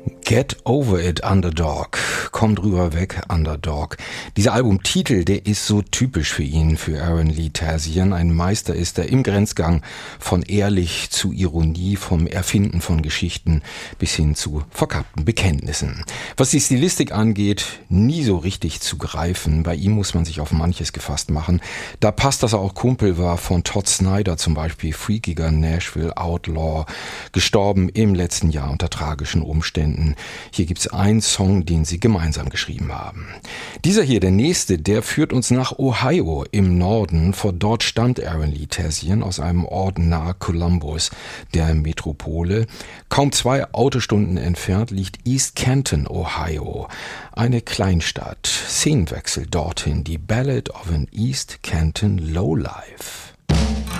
Get Over It, Underdog. Komm drüber weg, Underdog. Dieser Albumtitel, der ist so typisch für ihn, für Aaron Lee Tasian. Ein Meister ist er im Grenzgang von ehrlich zu Ironie, vom Erfinden von Geschichten bis hin zu verkappten Bekenntnissen. Was die Stilistik angeht, nie so richtig zu greifen. Bei ihm muss man sich auf manches gefasst machen. Da passt, dass er auch Kumpel war von Todd Snider, zum Beispiel freakiger Nashville Outlaw, gestorben im letzten Jahr unter tragischen Umständen. Hier gibt's einen Song, den sie gemeinsam geschrieben haben. Dieser hier, der nächste, der führt uns nach Ohio im Norden. Von dort stammt Aaron Lee Tasian aus einem Ort nahe Columbus, der Metropole. Kaum 2 Autostunden entfernt liegt East Canton, Ohio. Eine Kleinstadt. Szenenwechsel dorthin. Die Ballad of an East Canton Lowlife.